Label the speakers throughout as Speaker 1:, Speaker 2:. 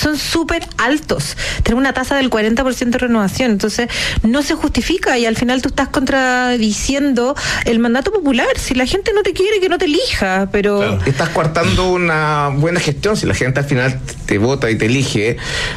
Speaker 1: son súper altos. Tenemos una tasa del 40% de renovación, entonces no se justifica y al final tú estás contradiciendo el mandato popular. Si la gente no te quiere, que no te elija, pero...
Speaker 2: Claro. Estás coartando una buena gestión. Si la gente al final te vota y te elige,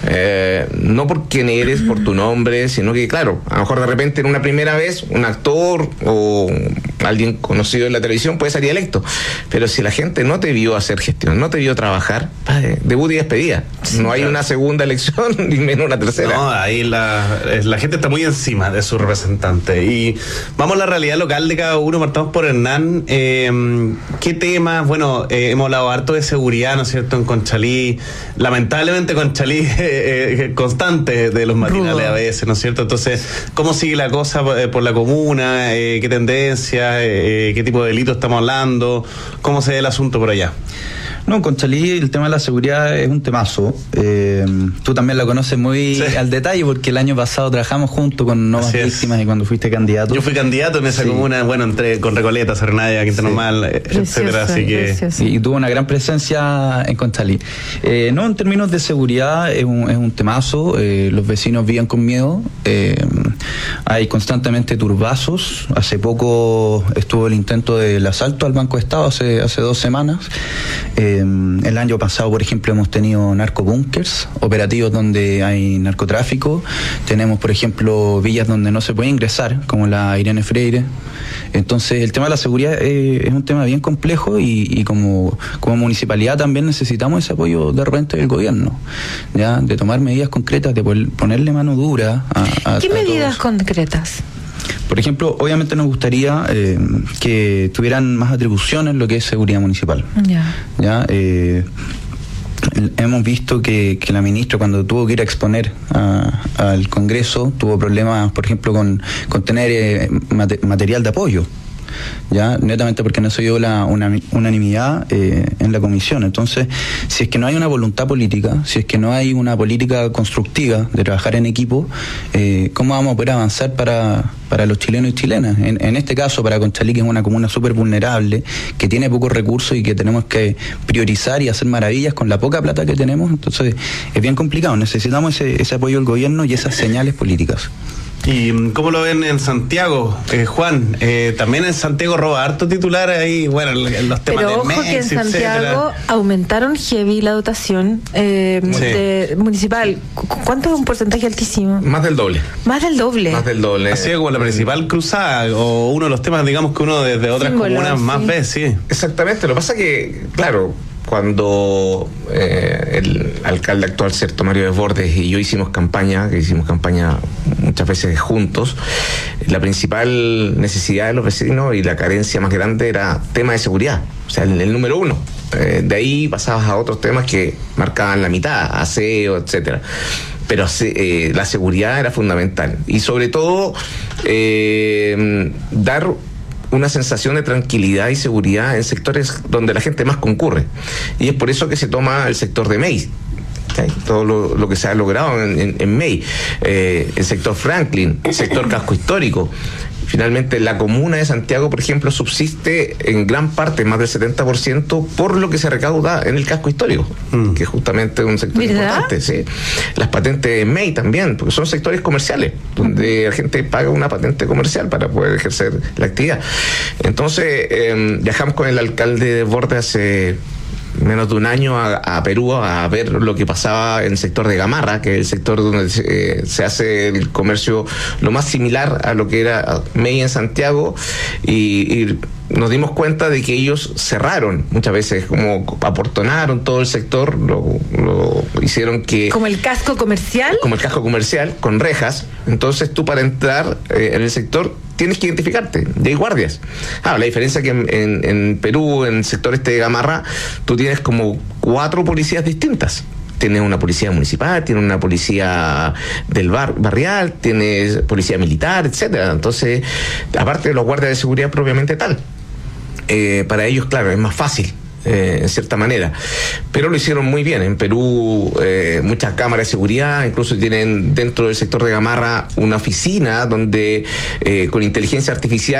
Speaker 2: no por quién eres, por tu nombre, sino que, claro, a lo mejor de repente en una primera vez un actor o alguien conocido en la televisión puede salir electo, pero si la gente no te vio hacer gestión, no te vio trabajar, debut y despedida. Sí, no hay una segunda elección ni menos una tercera.
Speaker 3: No, ahí la gente está muy encima de su representante. Y vamos a la realidad local de cada uno. Partamos por Hernán. ¿Qué temas? Bueno, hemos hablado harto de seguridad, ¿no es cierto?, en Conchalí. Lamentablemente Conchalí constante de los matinales a veces, ¿no es cierto? Entonces, ¿cómo sigue la cosa por la comuna? ¿Qué tendencia? ¿Qué tipo de delito estamos hablando? ¿Cómo se ve el asunto por allá?
Speaker 4: No, en Conchalí el tema de la seguridad es un temazo. Tú también lo conoces muy al detalle porque el año pasado trabajamos juntos con Nuevas Víctimas y cuando fuiste candidato.
Speaker 3: Yo fui candidato en esa comuna, bueno, entré con Recoleta, Sernadia, Quinta Normal, etcétera, así que...
Speaker 4: Y tuvo una gran presencia en Conchalí. No, en términos de seguridad es un temazo. Los vecinos viven con miedo. Hay constantemente turbazos. Hace poco estuvo el intento del asalto al Banco de Estado, hace 2 semanas. El año pasado, por ejemplo, hemos tenido narcobunkers, operativos donde hay narcotráfico. Tenemos, por ejemplo, villas donde no se puede ingresar, como la Irene Freire. Entonces, el tema de la seguridad es un tema bien complejo y como municipalidad también necesitamos ese apoyo de repente del gobierno, ya, de tomar medidas concretas, de ponerle mano dura a
Speaker 1: ¿Qué medidas concretas?
Speaker 4: Por ejemplo, obviamente nos gustaría que tuvieran más atribuciones lo que es seguridad municipal. ¿Ya? Hemos visto que la ministra, cuando tuvo que ir a exponer al Congreso, tuvo problemas, por ejemplo, con tener material de apoyo. Ya, netamente porque no se dio la unanimidad en la comisión. Entonces, si es que no hay una voluntad política, si es que no hay una política constructiva de trabajar en equipo, ¿cómo vamos a poder avanzar para los chilenos y chilenas? En este caso, para Conchalí, que es una comuna súper vulnerable, que tiene pocos recursos y que tenemos que priorizar y hacer maravillas con la poca plata que tenemos, entonces es bien complicado. Necesitamos ese apoyo del gobierno y esas señales políticas.
Speaker 3: ¿Y cómo lo ven en Santiago, Juan? También en Santiago roba harto titular ahí, bueno, los temas
Speaker 1: pero
Speaker 3: de
Speaker 1: ojo
Speaker 3: MEX,
Speaker 1: que en Santiago
Speaker 3: etcétera.
Speaker 1: aumentaron heavy la dotación municipal. ¿Cuánto es un porcentaje altísimo?
Speaker 2: Más del doble.
Speaker 1: Más del doble.
Speaker 2: Más del doble.
Speaker 3: Ha sido como la principal cruzada o uno de los temas, digamos, que uno desde otras comunas más ve, sí.
Speaker 2: Exactamente. Lo que pasa que, claro, cuando el alcalde actual, cierto, Mario Desbordes, y yo hicimos campaña muchas veces juntos, la principal necesidad de los vecinos y la carencia más grande era tema de seguridad, o sea, el número uno. De ahí pasabas a otros temas que marcaban la mitad, aseo, etcétera. Pero la seguridad era fundamental y sobre todo dar una sensación de tranquilidad y seguridad en sectores donde la gente más concurre. Y es por eso que se toma el sector de MEI. Todo lo que se ha logrado en MEI, el sector Franklin, el sector casco histórico. Finalmente, la comuna de Santiago, por ejemplo, subsiste en gran parte, más del 70%, por lo que se recauda en el casco histórico, que es justamente un sector importante. ¿Sí? Las patentes de MEI también, porque son sectores comerciales, donde la gente paga una patente comercial para poder ejercer la actividad. Entonces, viajamos con el alcalde de Bordes hace menos de un año a Perú a ver lo que pasaba en el sector de Gamarra, que es el sector donde se hace el comercio lo más similar a lo que era MEI en Santiago, y nos dimos cuenta de que ellos cerraron muchas veces, como aportonaron todo el sector, lo hicieron que...
Speaker 1: ¿Como el casco comercial?
Speaker 2: Como el casco comercial, con rejas. Entonces tú, para entrar en el sector, tienes que identificarte, y hay guardias. La diferencia es que en Perú, en el sector este de Gamarra, tú tienes como 4 policías distintas. Tienes una policía municipal, tienes una policía del barrial, tienes policía militar, etcétera. Entonces, aparte de los guardias de seguridad propiamente tal, para ellos, claro, es más fácil. En cierta manera, pero lo hicieron muy bien. En Perú, muchas cámaras de seguridad, incluso tienen dentro del sector de Gamarra una oficina donde con inteligencia artificial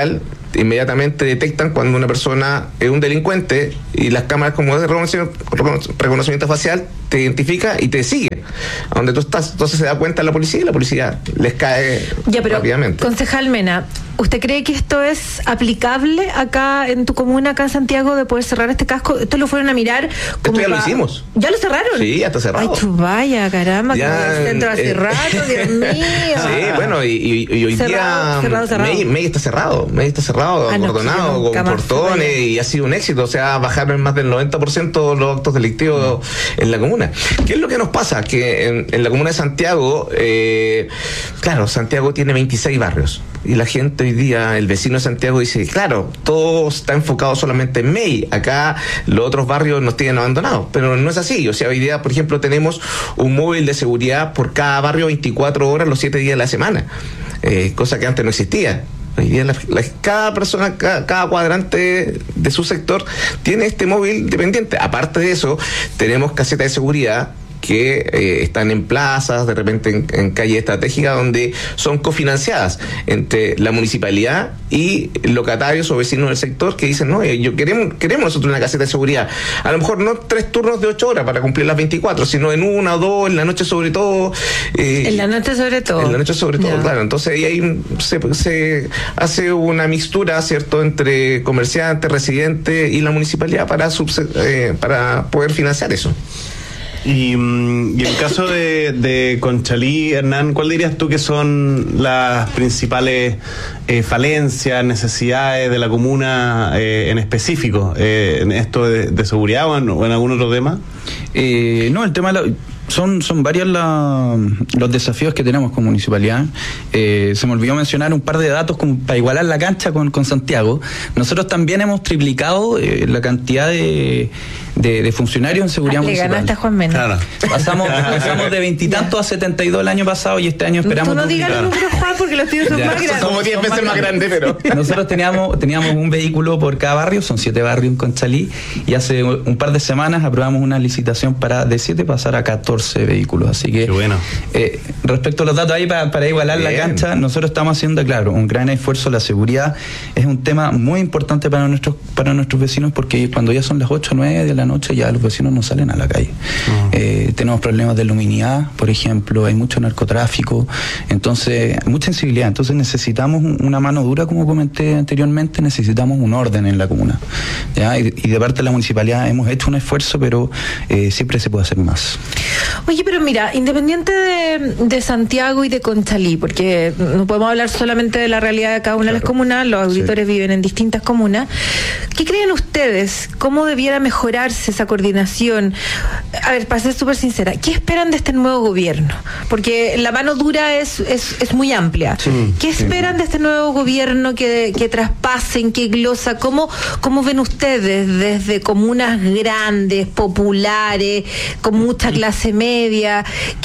Speaker 2: inmediatamente detectan cuando una persona es un delincuente y las cámaras como de reconocimiento facial te identifica y te sigue a donde tú estás. Entonces se da cuenta la policía y la policía les cae rápidamente.
Speaker 1: Concejal Mena, ¿usted cree que esto es aplicable acá en tu comuna, acá en Santiago, de poder cerrar este casco? ¿Esto lo fueron a mirar?
Speaker 2: Esto ya lo hicimos.
Speaker 1: ¿Ya lo cerraron?
Speaker 2: Sí, ya está cerrado.
Speaker 1: Ay, vaya, caramba,
Speaker 2: ya,
Speaker 1: que el centro hace rato, Dios mío.
Speaker 2: Sí, bueno, y hoy
Speaker 1: cerrado,
Speaker 2: día May está cerrado, acordonado, con portones, y ha sido un éxito. O sea, bajaron más del 90% los actos delictivos en la comuna. ¿Qué es lo que nos pasa? Que en la comuna de Santiago, claro, Santiago tiene 26 barrios. Y la gente hoy día, el vecino de Santiago dice, claro, todo está enfocado solamente en May. Acá los otros barrios nos tienen abandonados. Pero no es así. O sea, hoy día, por ejemplo, tenemos un móvil de seguridad por cada barrio 24 horas los 7 días de la semana. Cosa que antes no existía. Hoy día cada persona, cada cuadrante de su sector tiene este móvil dependiente. Aparte de eso, tenemos casetas de seguridad que están en plazas, de repente en calles estratégicas, donde son cofinanciadas entre la municipalidad y locatarios o vecinos del sector que dicen, no, queremos nosotros una caseta de seguridad. A lo mejor no 3 turnos de 8 horas para cumplir las 24, sino en 1 o 2, en la noche sobre todo.
Speaker 1: En la noche sobre todo.
Speaker 2: En la noche sobre todo, claro. Entonces ahí se hace una mixtura, ¿cierto?, entre comerciantes, residentes y la municipalidad para poder financiar eso.
Speaker 3: Y en el caso de Conchalí, Hernán, ¿cuál dirías tú que son las principales falencias, necesidades de la comuna en específico, en esto de seguridad o en algún otro tema?
Speaker 4: No, el tema son varios los desafíos que tenemos como municipalidad. Se me olvidó mencionar un par de datos como para igualar la cancha con Santiago. Nosotros también hemos triplicado la cantidad de funcionarios en seguridad municipal.
Speaker 1: Le ganaste a Juan Mena.
Speaker 4: Claro. Pasamos de 20 y tantos a 72 el año pasado y este año esperamos.
Speaker 1: Tú no digas los números, Juan, porque los tuyos son más grandes.
Speaker 2: Como 10 veces más grandes, pero.
Speaker 4: Nosotros teníamos un vehículo por cada barrio, son 7 barrios en Conchalí, y hace un par de semanas aprobamos una licitación para de 7 pasar a 14 vehículos. Así que,
Speaker 3: qué bueno.
Speaker 4: Respecto a los datos ahí, para igualar la cancha, nosotros estamos haciendo, claro, un gran esfuerzo. La seguridad es un tema muy importante para nuestros vecinos, porque cuando ya son las 8 o 9 de la noche, ya los vecinos no salen a la calle. Tenemos problemas de luminidad, por ejemplo, hay mucho narcotráfico, entonces, mucha inseguridad. Entonces necesitamos una mano dura, como comenté anteriormente, necesitamos un orden en la comuna, ¿ya? Y de parte de la municipalidad hemos hecho un esfuerzo, pero siempre se puede hacer más.
Speaker 1: Oye, pero mira, independiente de Santiago y de Conchalí, porque no podemos hablar solamente de la realidad de cada una de las comunas, los auditores viven en distintas comunas. ¿Qué creen ustedes? ¿Cómo debiera mejorarse esa coordinación? A ver, para ser súper sincera, ¿qué esperan de este nuevo gobierno? Porque la mano dura es muy amplia. ¿Qué esperan de este nuevo gobierno que traspasen, que glosa? ¿Cómo ven ustedes desde comunas grandes, populares, con mucha clase media,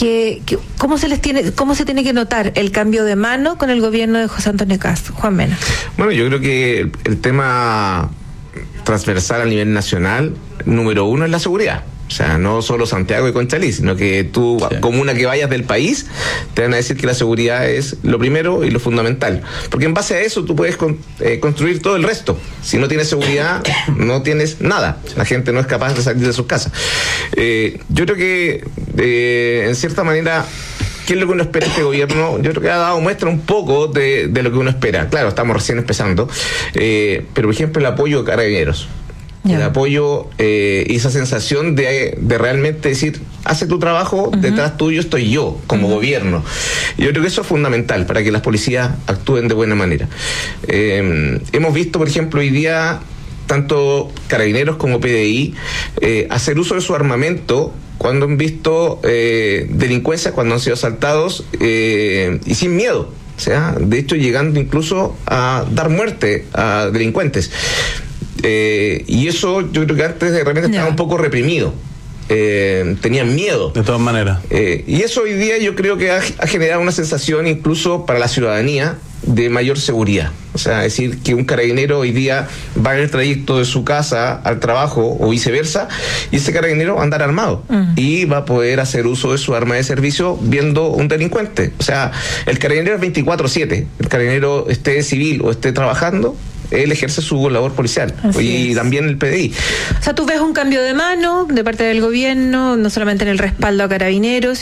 Speaker 1: cómo se tiene que notar el cambio de mano con el gobierno de José Antonio Kast? Juan Mena.
Speaker 2: Bueno, yo creo que el tema transversal a nivel nacional, número 1 es la seguridad. O sea, no solo Santiago y Conchalí, sino que tú, comuna que vayas del país, te van a decir que la seguridad es lo primero y lo fundamental. Porque en base a eso tú puedes construir todo el resto. Si no tienes seguridad, no tienes nada. La gente no es capaz de salir de sus casas. Yo creo que, en cierta manera, ¿qué es lo que uno espera de este gobierno? Yo creo que ha dado muestra un poco de lo que uno espera. Claro, estamos recién empezando. Pero, por ejemplo, el apoyo de Carabineros. El apoyo y esa sensación de realmente decir, hace tu trabajo, detrás tuyo estoy yo, como gobierno. Yo creo que eso es fundamental para que las policías actúen de buena manera. Hemos visto, por ejemplo, hoy día, tanto Carabineros como PDI, hacer uso de su armamento cuando han visto delincuencia, cuando han sido asaltados, y sin miedo. O sea, de hecho, llegando incluso a dar muerte a delincuentes. Y eso yo creo que antes de repente estaba un poco reprimido. Tenían miedo.
Speaker 3: De todas maneras.
Speaker 2: Y eso hoy día yo creo que ha generado una sensación incluso para la ciudadanía de mayor seguridad. O sea, decir que un carabinero hoy día va en el trayecto de su casa al trabajo o viceversa, y ese carabinero va a andar armado y va a poder hacer uso de su arma de servicio viendo un delincuente. O sea, el carabinero es 24/7. El carabinero esté civil o esté trabajando, él ejerce su labor policial.
Speaker 1: Así
Speaker 2: y
Speaker 1: es.
Speaker 2: también el PDI.
Speaker 1: O sea, tú ves un cambio de mano de parte del gobierno, no solamente en el respaldo a Carabineros,